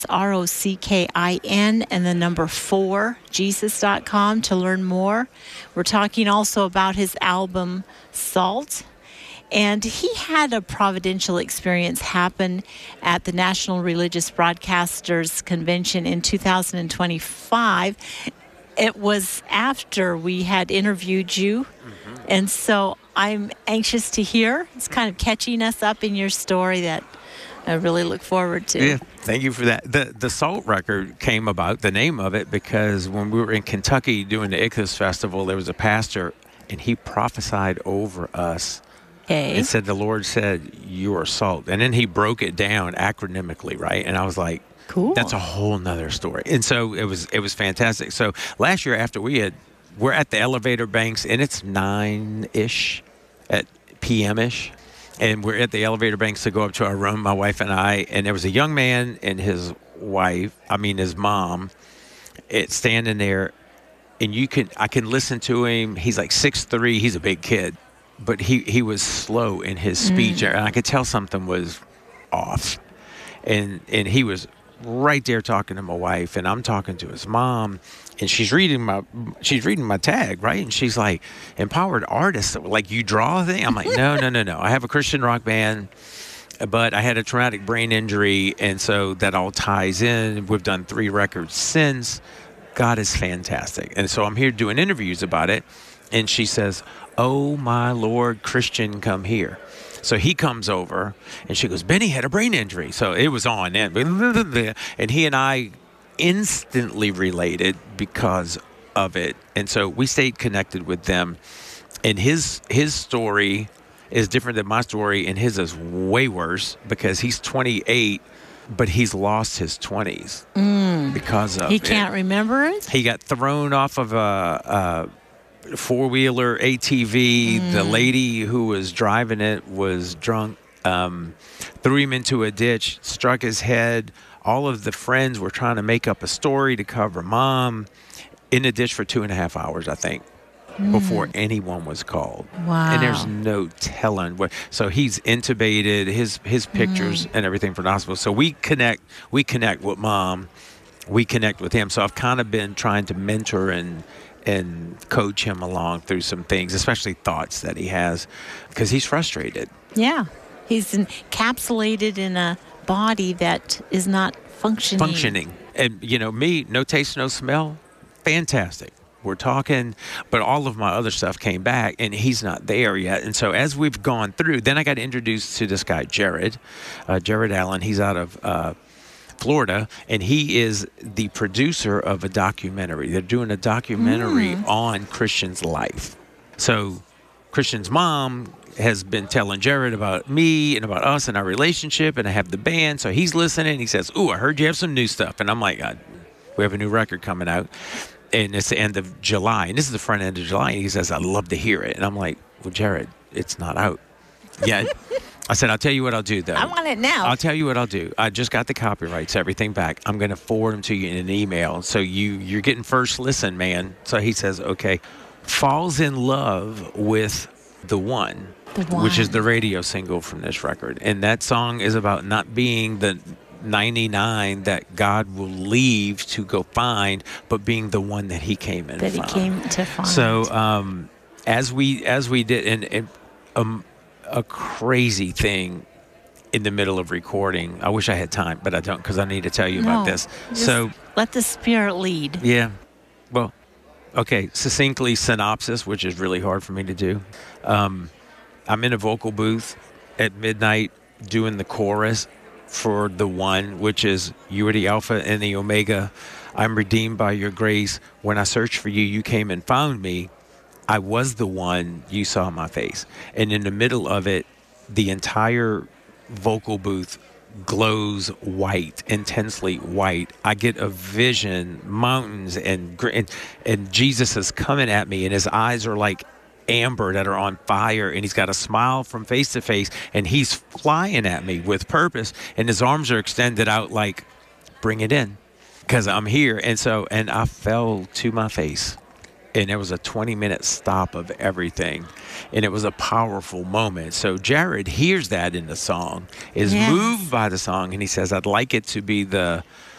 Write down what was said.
ROCKIN and the number 4, Jesus.com to learn more. We're talking also about his album, Salt. And he had a providential experience happen at the National Religious Broadcasters Convention in 2025. It was after we had interviewed you. And so I'm anxious to hear. It's kind of catching us up in your story that I really look forward to. Yeah, thank you for that. The Salt record came about, the name of it, because when we were in Kentucky doing the Ichthus Festival, there was a pastor, and he prophesied over us. Okay. And said, the Lord said, you are salt. And then he broke it down acronymically, right? And I was like, cool. That's a whole nother story. And so it was fantastic. So last year after we're at the Elevator Banks, and it's 9-ish at p.m.-ish. And we're at the Elevator Banks to go up to our room, my wife and I. And there was a young man and his mom, standing there. And I can listen to him. He's like 6'3". He's a big kid. But he was slow in his speech, and I could tell something was off. And he was right there talking to my wife, and I'm talking to his mom, and she's reading my tag, right? And she's like, empowered artist, like you draw a thing? I'm like, no. I have a Christian rock band, but I had a traumatic brain injury, and so that all ties in. We've done 3 records since. God is fantastic. And so I'm here doing interviews about it, and she says, oh, my Lord, Christian, come here. So he comes over, and she goes, Benny had a brain injury. So it was on. And he and I instantly related because of it. And so we stayed connected with them. And his story is different than my story, and his is way worse because he's 28, but he's lost his 20s because of it. He can't remember it? He got thrown off of a four-wheeler ATV. The lady who was driving it was drunk, threw him into a ditch, struck his head. All of the friends were trying to make up a story to cover mom. In the ditch for 2.5 hours, I think, before anyone was called. Wow. And there's no telling what. So he's intubated, his pictures and everything from the hospital. So we connect with mom. We connect with him. So I've kind of been trying to mentor and coach him along through some things, especially thoughts that he has, because he's frustrated. Yeah. He's encapsulated in a body that is not functioning. And, me, no taste, no smell, fantastic. We're talking, but all of my other stuff came back, and he's not there yet. And so as we've gone through, then I got introduced to this guy, Jared Allen. He's out of Florida, and he is the producer of a documentary. They're doing a documentary on Christian's life. So Christian's mom has been telling Jared about me and about us and our relationship, and I have the band. So he's listening. He says, ooh, I heard you have some new stuff. And I'm like, we have a new record coming out, and it's the end of July. And this is the front end of July. And he says, I'd love to hear it. And I'm like, well, Jared, it's not out yet. I said, I'll tell you what I'll do, though. I want it now. I'll tell you what I'll do. I just got the copyrights, everything back. I'm going to forward them to you in an email. So you're getting first listen, man. So he says, okay. Falls in love with The One, which is the radio single from this record. And that song is about not being the 99 that God will leave to go find, but being the one that he came in that find. He came to find. So as we did, and a crazy thing in the middle of recording. I wish I had time, but I don't, because I need to tell you about this. So let the Spirit lead. Yeah. Well, okay. Succinctly, synopsis, which is really hard for me to do. I'm in a vocal booth at midnight doing the chorus for The One, which is, you are the Alpha and the Omega. I'm redeemed by your grace. When I searched for you, you came and found me. I was the one, you saw my face. And in the middle of it, the entire vocal booth glows white, intensely white. I get a vision, mountains, and Jesus is coming at me, and his eyes are like amber that are on fire, and he's got a smile from face to face, and he's flying at me with purpose, and his arms are extended out like, bring it in, because I'm here. And I fell to my face and it was a 20-minute stop of everything, and it was a powerful moment. So Jared hears that in the song, is Yes. moved by the song, and he says, I'd like it to be the